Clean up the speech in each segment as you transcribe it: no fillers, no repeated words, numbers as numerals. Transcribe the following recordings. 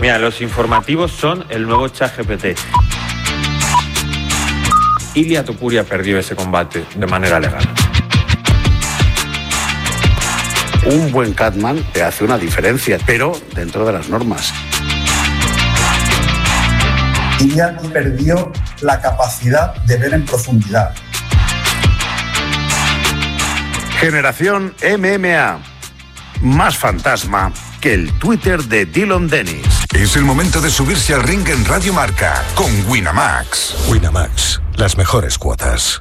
Mira, los informativos son el nuevo ChatGPT. Ilia Topuria perdió ese combate de manera legal. Un buen catman te hace una diferencia, pero dentro de las normas. Ilia perdió la capacidad de ver en profundidad. Generación MMA. Más fantasma que el Twitter de Dillon Dennis. Es el momento de subirse al ring en Radio Marca con Winamax. Winamax, las mejores cuotas.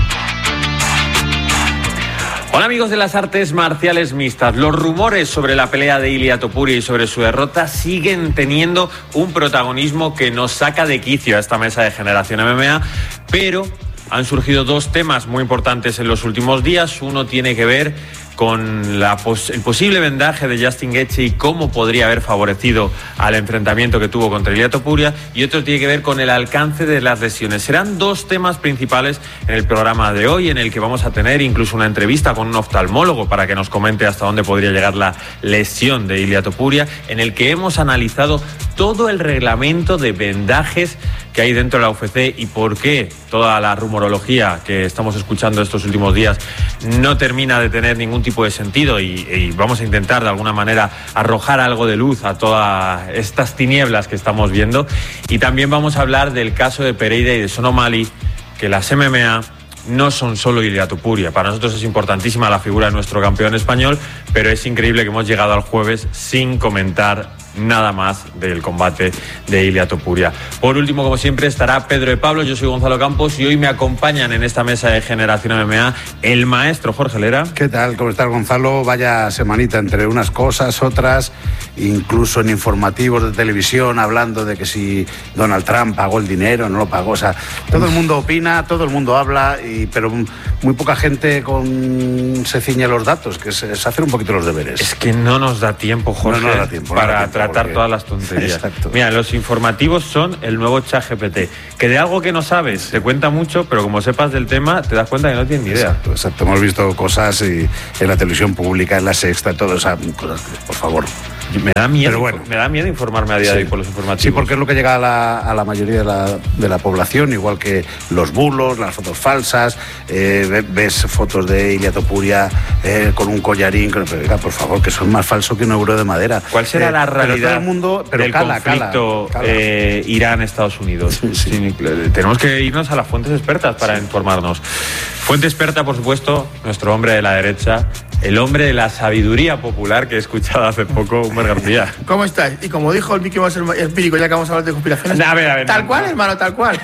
Hola amigos de las artes marciales mixtas. Los rumores sobre la pelea de Ilia Topuria y sobre su derrota siguen teniendo un protagonismo que nos saca de quicio a esta mesa de Generación MMA, pero han surgido dos temas muy importantes en los últimos días. Uno tiene que ver con el posible vendaje de Justin Gaethje y cómo podría haber favorecido al enfrentamiento que tuvo contra Ilia Topuria, y otro tiene que ver con el alcance de las lesiones. Serán dos temas principales en el programa de hoy, en el que vamos a tener incluso una entrevista con un oftalmólogo para que nos comente hasta dónde podría llegar la lesión de Ilia Topuria, en el que hemos analizado todo el reglamento de vendajes que hay dentro de la UFC y por qué toda la rumorología que estamos escuchando estos últimos días no termina de tener ningún tipo de sentido, y vamos a intentar de alguna manera arrojar algo de luz a todas estas tinieblas que estamos viendo. Y también vamos a hablar del caso de Pereira y de Sean O'Malley, que las MMA no son solo Ilia Topuria. Para nosotros es importantísima la figura de nuestro campeón español, pero es increíble que hemos llegado al jueves sin comentar nada más del combate de Ilia Topuria. Por último, como siempre, estará Pedro de Pablo. Yo soy Gonzalo Campos y hoy me acompañan en esta mesa de Generación MMA el maestro Jorge Lera. ¿Qué tal? ¿Cómo estás, Gonzalo? Vaya semanita entre unas cosas, otras, incluso en informativos de televisión hablando de que si Donald Trump pagó el dinero, no lo pagó. O sea, todo el mundo opina, todo el mundo habla, pero muy poca gente se ciñe a los datos, que es hacer un poquito los deberes. Es que no nos da tiempo, Jorge, no nos da tiempo, para tratar todas las tonterías. Exacto. Mira, los informativos son el nuevo ChatGPT, que de algo que no sabes te cuenta mucho, pero como sepas del tema te das cuenta que no tienes ni idea. Exacto. Hemos visto cosas en la televisión pública, en La Sexta, todo, o sea, cosas que, por favor. Me da miedo, pero bueno, me da miedo informarme a día de hoy por los informativos. Sí, porque es lo que llega a la mayoría de la población, igual que los bulos, las fotos falsas, ves fotos de Ilia Topuria con un collarín, pero venga, por favor, que son más falsos que un euro de madera. ¿Cuál será la realidad todo el mundo, del conflicto Irán-Estados Unidos? Sí, tenemos que irnos a las fuentes expertas para informarnos. Fuente experta, por supuesto, nuestro hombre de la derecha, el hombre de la sabiduría popular que he escuchado hace poco, Humber García. ¿Cómo estáis? Y como dijo el Vicky más empírico, ya que vamos a hablar de conspiraciones. A ver, tal cual, hermano, tal cual.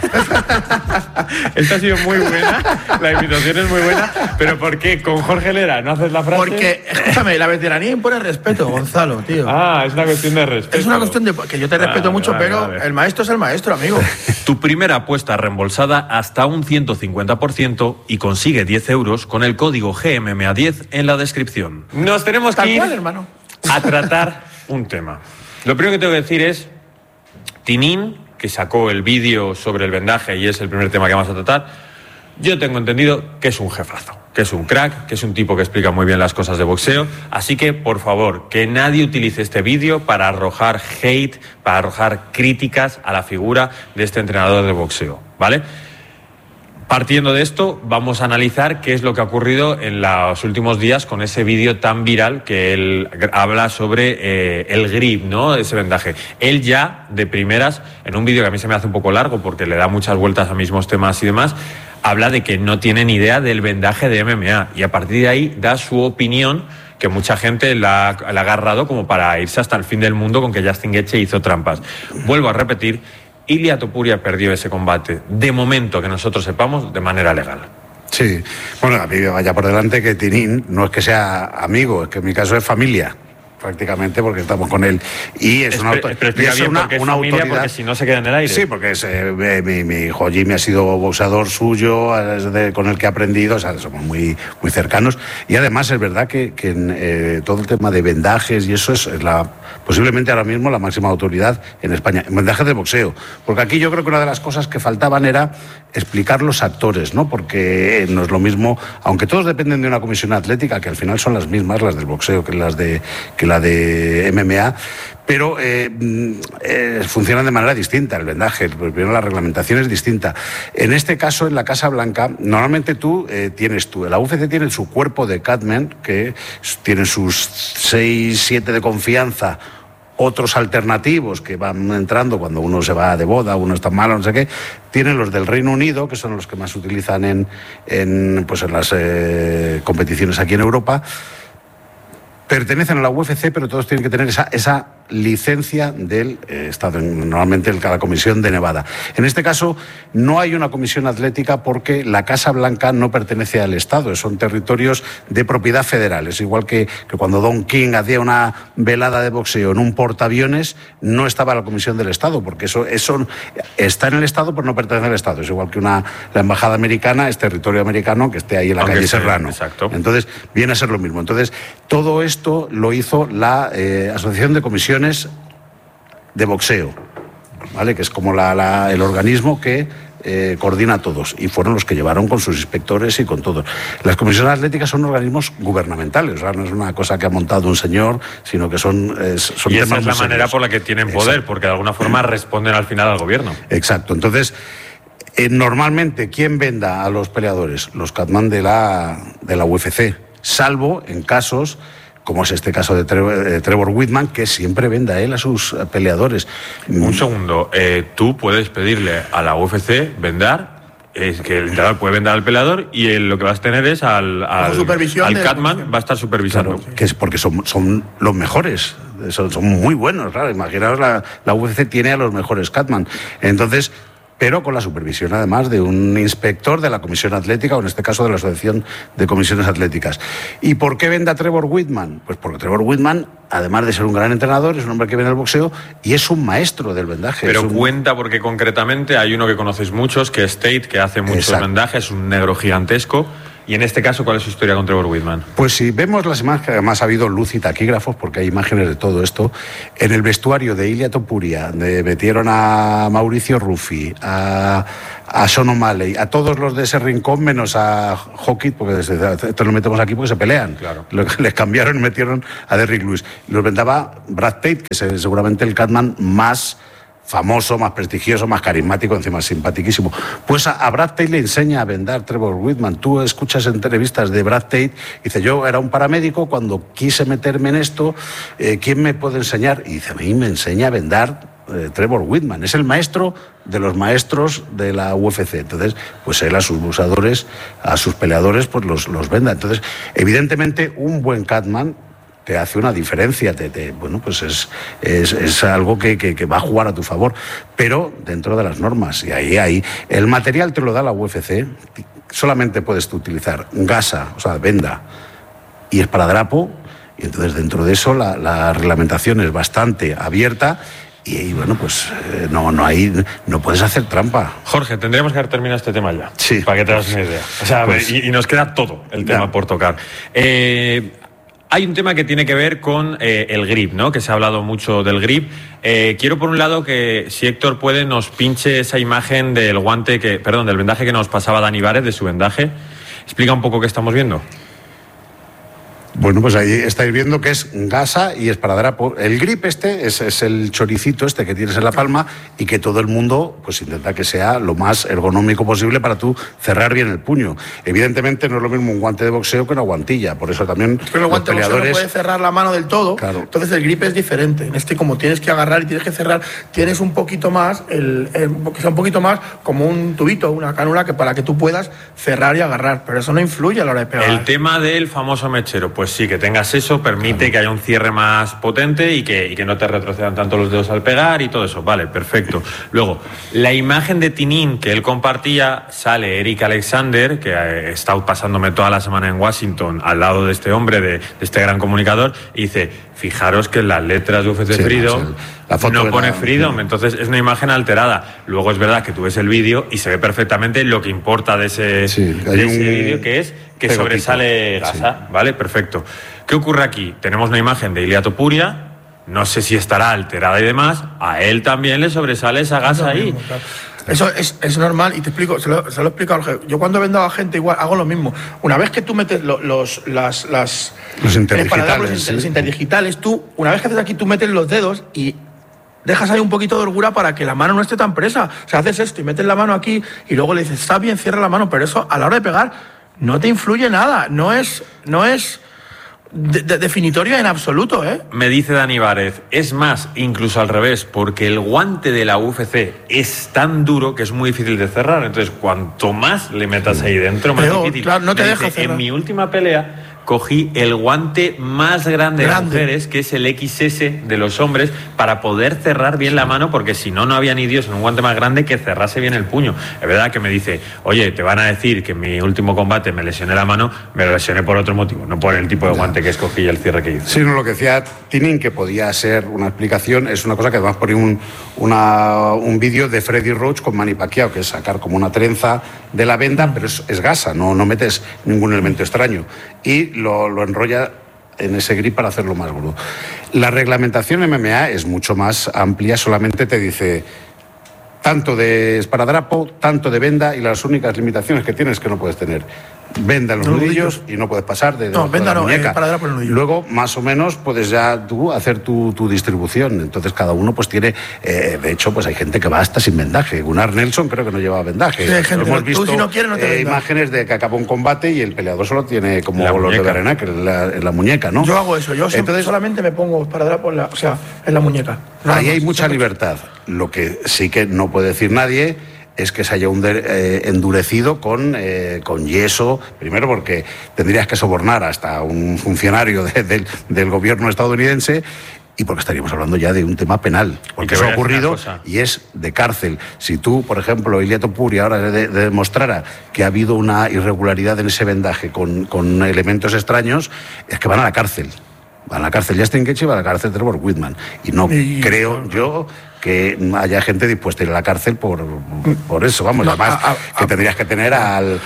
Esta ha sido muy buena, la invitación es muy buena, pero ¿por qué con Jorge Lera no haces la frase? Porque, escúchame, la veteranía impone respeto, Gonzalo, tío. Es una cuestión de respeto. Es una cuestión de que yo te respeto mucho, pero el maestro es el maestro, amigo. Tu primera apuesta reembolsada hasta un 150% y consigue 10 euros con el código GMMA10 en la descripción. Nos tenemos que ir hermano, a tratar un tema. Lo primero que tengo que decir es Tinin, que sacó el vídeo sobre el vendaje y es el primer tema que vamos a tratar. Yo tengo entendido que es un jefazo, que es un crack, que es un tipo que explica muy bien las cosas de boxeo. Así que, por favor, que nadie utilice este vídeo para arrojar hate, para arrojar críticas a la figura de este entrenador de boxeo, ¿vale? Partiendo de esto, vamos a analizar qué es lo que ha ocurrido en los últimos días con ese vídeo tan viral que él habla sobre el grip, ¿no? Ese vendaje. Él ya, de primeras, en un vídeo que a mí se me hace un poco largo porque le da muchas vueltas a mismos temas y demás, habla de que no tiene ni idea del vendaje de MMA y a partir de ahí da su opinión, que mucha gente la ha agarrado como para irse hasta el fin del mundo con que Justin Gaethje hizo trampas. Vuelvo a repetir, Ilia Topuria perdió ese combate, de momento que nosotros sepamos, de manera legal. Sí, bueno, a mí vaya por delante que Tinin no es que sea amigo, es que en mi caso es familia, prácticamente, porque estamos con él. Y es una autoridad, porque si no se queda en el aire. Sí, porque mi hijo Jimmy ha sido boxeador suyo, con el que he aprendido, o sea, somos muy, muy cercanos. Y además es verdad que todo el tema de vendajes y eso es posiblemente ahora mismo la máxima autoridad en España, en vendajes de boxeo. Porque aquí yo creo que una de las cosas que faltaban era explicar los actores, ¿no? Porque no es lo mismo, aunque todos dependen de una comisión atlética, que al final son las mismas, las del boxeo, que la de MMA, pero funcionan de manera distinta el vendaje. Primero, la reglamentación es distinta. En este caso, en la Casa Blanca, normalmente la UFC tiene su cuerpo de catmen, que tiene sus 6, 7 de confianza, otros alternativos que van entrando cuando uno se va de boda, uno está malo, no sé qué. Tienen los del Reino Unido, que son los que más se utilizan en las competiciones aquí en Europa. Pertenecen a la UFC, pero todos tienen que tener esa licencia del Estado, normalmente cada comisión de Nevada. En este caso, no hay una comisión atlética porque la Casa Blanca no pertenece al Estado, son territorios de propiedad federal. Es igual que cuando Don King hacía una velada de boxeo en un portaaviones, no estaba la comisión del Estado, porque eso está en el Estado, pero no pertenece al Estado. Es igual que la embajada americana es territorio americano que esté ahí en la calle Serrano. Exacto. Entonces, viene a ser lo mismo. Entonces, todo esto lo hizo la Asociación de Comisiones de Boxeo, ¿vale? Que es como el organismo que coordina a todos, y fueron los que llevaron con sus inspectores y con todos. Las comisiones atléticas son organismos gubernamentales, o sea, no es una cosa que ha montado un señor, sino que son y esa es la manera por la que tienen poder. Exacto. Porque de alguna forma responden al final al gobierno. Exacto. Entonces, normalmente, ¿quién venda a los peleadores? Los catman de la UFC, salvo en casos como es este caso de Trevor Whitman, que siempre vende a él a sus peleadores. Un segundo, tú puedes pedirle a la UFC es que el entrenador puede vender al peleador y lo que vas a tener es al catman va a estar supervisando. Claro, que es porque son los mejores, son muy buenos, claro. Imaginaos, la UFC tiene a los mejores catman. Entonces, pero con la supervisión, además, de un inspector de la Comisión Atlética, o en este caso de la Asociación de Comisiones Atléticas. ¿Y por qué vende a Trevor Whitman? Pues porque Trevor Whitman, además de ser un gran entrenador, es un hombre que viene del boxeo y es un maestro del vendaje. Pero cuenta, porque concretamente hay uno que conocéis muchos, que es Tate, que hace muchos vendajes, es un negro gigantesco. Y en este caso, ¿cuál es su historia con Trevor Whitman? Pues si vemos las imágenes, que además ha habido luz y taquígrafos, porque hay imágenes de todo esto, en el vestuario de Ilia Topuria, metieron a Mauricio Ruffi, a Sean O'Malley, a todos los de ese rincón, menos a Hockey, porque esto lo metemos aquí porque se pelean. Claro. Les cambiaron y metieron a Derrick Lewis. Los vendaba Brad Tate, que es seguramente el catman más famoso, más prestigioso, más carismático, encima simpaticísimo. Pues a Brad Tate le enseña a vendar Trevor Whitman. Tú escuchas entrevistas de Brad Tate, dice: yo era un paramédico, cuando quise meterme en esto, ¿quién me puede enseñar? Y dice: a mí me enseña a vendar Trevor Whitman. Es el maestro de los maestros de la UFC. Entonces, pues él a sus boxeadores, a sus peleadores, pues los venda. Entonces, evidentemente, un buen catman te hace una diferencia, bueno, pues es algo que va a jugar a tu favor, pero dentro de las normas. Y ahí el material te lo da la UFC. Solamente puedes tú utilizar gasa, o sea, venda, y esparadrapo, y entonces dentro de eso la reglamentación es bastante abierta. Y bueno, pues no puedes hacer trampa. Jorge, tendríamos que haber terminado este tema ya. Sí. Para que te hagas una idea. O sea, pues, y nos queda todo el tema por tocar. Hay un tema que tiene que ver con el grip, ¿no? Que se ha hablado mucho del grip. Quiero, por un lado, que si Héctor puede, nos pinche esa imagen del del vendaje que nos pasaba Dani Vares, de su vendaje. Explica un poco qué estamos viendo. Bueno, pues ahí estáis viendo que es gasa y esparadrapo. El grip es el choricito que tienes en la palma y que todo el mundo pues intenta que sea lo más ergonómico posible para tú cerrar bien el puño. Evidentemente no es lo mismo un guante de boxeo que una guantilla, por eso también pero el guante de boxeo no puede cerrar la mano del todo, claro. Entonces el grip es diferente. En este, como tienes que agarrar y tienes que cerrar, tienes un poquito más, que sea un poquito más como un tubito, una cánula, que para que tú puedas cerrar y agarrar, pero eso no influye a la hora de pegar. El tema del famoso mechero, pues sí, que tengas eso, permite que haya un cierre más potente y que no te retrocedan tanto los dedos al pegar y todo eso. Vale, perfecto. Luego, la imagen de Tinin que él compartía, sale Eric Alexander, que he estado pasándome toda la semana en Washington al lado de este hombre, de este gran comunicador, y dice: fijaros que en las letras de UFC Freedom no pone Freedom, entonces es una imagen alterada. Luego es verdad que tú ves el vídeo y se ve perfectamente lo que importa de ese vídeo, que es que sobresale gasa, ¿vale? Perfecto. ¿Qué ocurre aquí? Tenemos una imagen de Ilia Topuria, no sé si estará alterada y demás, a él también le sobresale esa gasa ahí. Eso es normal y te explico, se lo explico a Jorge. Yo cuando vendo a gente igual hago lo mismo. Una vez que tú metes los interdigitales, tú, una vez que haces aquí, tú metes los dedos y dejas ahí un poquito de holgura para que la mano no esté tan presa. O sea, haces esto y metes la mano aquí y luego le dices, está bien, cierra la mano, pero eso a la hora de pegar no te influye nada. No es definitorio en absoluto, ¿eh? Me dice Dani Várez, es más, incluso al revés, porque el guante de la UFC es tan duro que es muy difícil de cerrar. Entonces, cuanto más le metas ahí dentro, más difícil. Claro, no te deja cerrar. En mi última pelea cogí el guante más grande de las mujeres, que es el XS de los hombres, para poder cerrar bien la mano, porque si no, no había ni Dios en un guante más grande que cerrase bien el puño. Es verdad que me dice, oye, te van a decir que en mi último combate me lesioné la mano, me lo lesioné por otro motivo, no por el tipo de guante que escogí y el cierre que hice. Sí, no, lo que decía Tinin, que podía ser una explicación, es una cosa que además ponía un vídeo de Freddy Roach con Manny Pacquiao, que es sacar como una trenza de la venda, pero es gasa, no metes ningún elemento extraño. Y lo enrolla en ese grip para hacerlo más gordo. La reglamentación MMA es mucho más amplia, solamente te dice tanto de esparadrapo, tanto de venda, y las únicas limitaciones que tienes es que no puedes tener venda en los nudillos y no puedes pasar de venda la muñeca. Esparadrapo en el nudillo. Luego, más o menos, puedes ya tú hacer tu distribución. Entonces, cada uno pues tiene... de hecho, pues hay gente que va hasta sin vendaje. Gunnar Nelson creo que no lleva vendaje. Sí, hay gente, hemos visto tú, si no quieres, no te imágenes de que acaba un combate y el peleador solo tiene como los de Berenac en la muñeca, ¿no? Yo hago eso. Yo siempre solamente me pongo esparadrapo en la muñeca. Ahí hay mucha libertad. Lo que sí que no puede decir nadie es que se haya endurecido con yeso, primero porque tendrías que sobornar hasta un funcionario del gobierno estadounidense, y porque estaríamos hablando ya de un tema penal, porque eso ha ocurrido y es de cárcel. Si tú, por ejemplo, Ilia Topuria ahora demostrara que ha habido una irregularidad en ese vendaje con elementos extraños, es que van a la cárcel. Van a la cárcel Justin Gaethje y va a la cárcel Trevor Whitman. Y no creo yo que haya gente dispuesta a ir a la cárcel por eso, vamos. No, además, que tendrías que tener al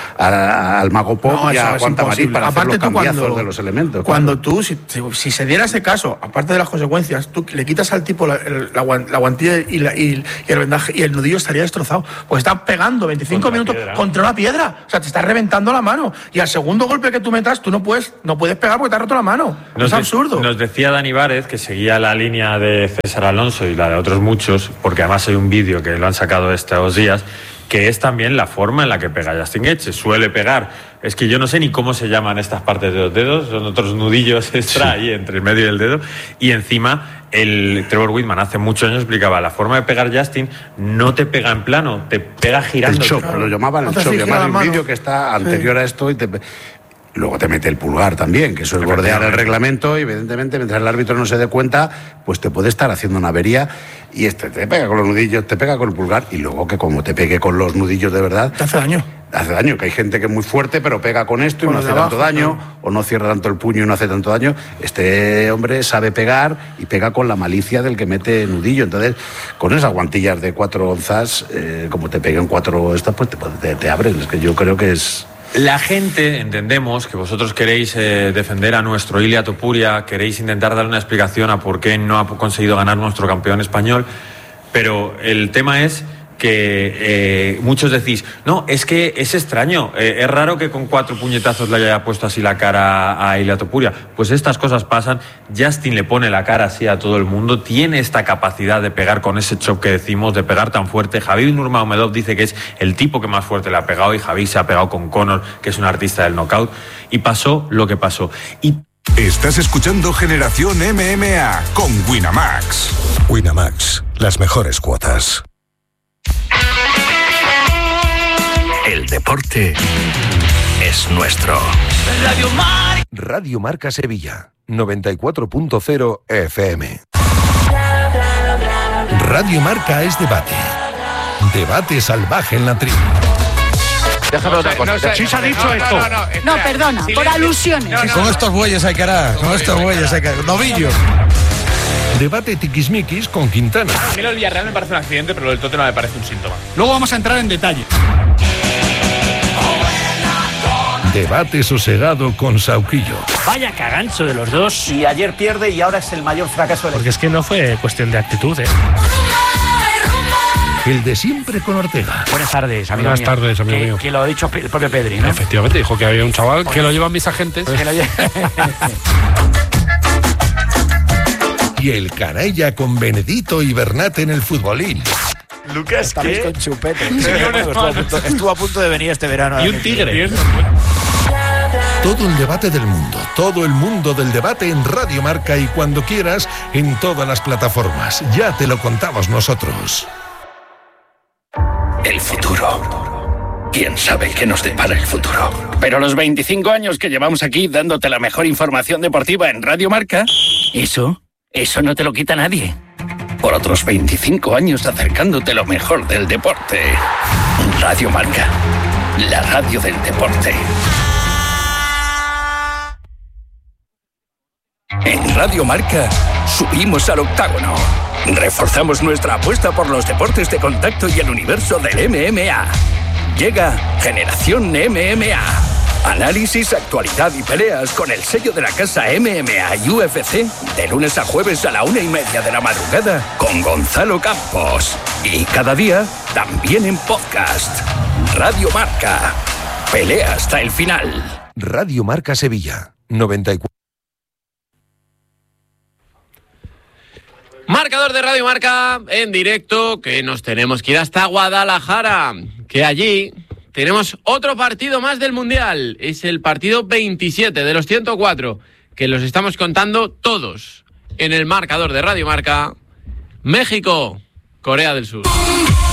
Mago Pop y a Juan Tamarí para hacer los cambiazos de los elementos. Cuando tú, si se diera ese caso, aparte de las consecuencias, tú le quitas al tipo la guantilla y el vendaje, y el nudillo estaría destrozado. Pues estás pegando 25 minutos contra una piedra. O sea, te estás reventando la mano. Y al segundo golpe que tú metas, tú no puedes pegar porque te has roto la mano. Es absurdo. Nos decía Dani Várez, que seguía la línea de César Alonso y la de otros muchos, porque además hay un vídeo que lo han sacado estos días, que es también la forma en la que pega Justin Gaethje. Suele pegar, es que yo no sé ni cómo se llaman estas partes de los dedos, son otros nudillos extra ahí entre el medio y el dedo, y encima el Trevor Whitman hace muchos años explicaba, la forma de pegar Justin no te pega en plano, te pega girando. El chop, lo llamaban el chop, además un vídeo que está anterior a esto, y luego te mete el pulgar también, que eso es bordear el reglamento, y evidentemente mientras el árbitro no se dé cuenta, pues te puede estar haciendo una avería, y te pega con los nudillos, te pega con el pulgar, y luego que como te pegue con los nudillos de verdad, te hace daño. Hace daño, que hay gente que es muy fuerte pero pega con esto y no hace tanto daño, o no cierra tanto el puño y no hace tanto daño. Este hombre sabe pegar y pega con la malicia del que mete nudillo. Entonces, con esas guantillas de 4 onzas, como te peguen 4 estas, pues te abren. Es que yo creo que es... La gente, entendemos que vosotros queréis defender a nuestro Ilia Topuria, queréis intentar darle una explicación a por qué no ha conseguido ganar nuestro campeón español, pero el tema es que muchos decís, no, es que es extraño, es raro que con 4 puñetazos le haya puesto así la cara a Ilia Topuria. Pues estas cosas pasan, Justin le pone la cara así a todo el mundo, tiene esta capacidad de pegar con ese chop que decimos, de pegar tan fuerte. Khabib Nurmagomedov dice que es el tipo que más fuerte le ha pegado, y Khabib se ha pegado con Conor, que es un artista del knockout, y pasó lo que pasó. Estás escuchando Generación MMA con Winamax. Winamax, las mejores cuotas. El deporte es nuestro. Radio Marca Sevilla, 94.0 FM. Radio Marca es debate. Debate salvaje en la tribu. Déjame otra cosa. Sí se ha dicho esto. No, perdona, por alusiones. Con estos bueyes hay que hará. Con estos bueyes hay que hará. Novillo. Debate tiquismiquis con Quintana. A mí lo del Villarreal me parece un accidente, pero lo del Tottenham me parece un síntoma. Luego vamos a entrar en detalle. Debate sosegado con Sauquillo. Vaya cagancho de los dos. Y ayer pierde y ahora es el mayor fracaso del... Porque es que no fue cuestión de actitud, el de siempre con Ortega. Buenas tardes, amigo Buenas mío. tardes, amigo mío. Que lo ha dicho el propio Pedri, ¿no? Efectivamente, dijo que había un chaval que lo llevan mis agentes. Y el canalla con Benedito y Bernat en el futbolín. Lucas, ¿qué? Con chupete. Estuvo a punto de venir este verano. Y un tigre. Todo el debate del mundo, todo el mundo del debate en Radio Marca y cuando quieras en todas las plataformas. Ya te lo contamos nosotros. El futuro. ¿Quién sabe qué nos depara el futuro? Pero los 25 años que llevamos aquí dándote la mejor información deportiva en Radio Marca, eso no te lo quita nadie. Por otros 25 años acercándote lo mejor del deporte. Radio Marca, la radio del deporte. En Radio Marca subimos al octágono. Reforzamos nuestra apuesta por los deportes de contacto y el universo del MMA. Llega Generación MMA. Análisis, actualidad y peleas con el sello de la casa MMA y UFC de lunes a jueves a la 1:30 de la madrugada con Gonzalo Campos. Y cada día también en podcast. Radio Marca. Pelea hasta el final. Radio Marca Sevilla, 94. Marcador de Radio Marca en directo, que nos tenemos que ir hasta Guadalajara, que allí tenemos otro partido más del Mundial. Es el partido 27 de los 104, que los estamos contando todos en el marcador de Radio Marca. México, Corea del Sur.